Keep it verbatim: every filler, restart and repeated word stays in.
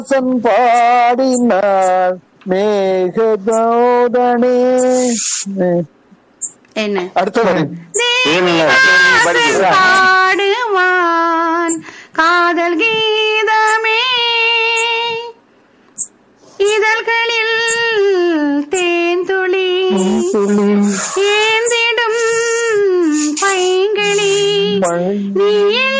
கண்ணதாசன் பாடினார் மேகதோதனே. என்ன அடுத்த வரி தேவதாசன் பாடுவான் காதல் கீதமே, இதழ்களில் தேன்துளி ஏந்திடும் பைங்கிளி நீ